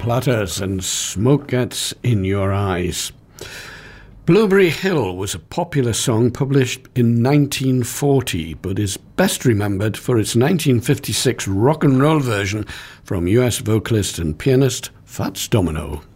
Platters and Smoke Gets in Your Eyes. Blueberry Hill was a popular song published in 1940, but is best remembered for its 1956 rock and roll version from US vocalist and pianist Fats Domino.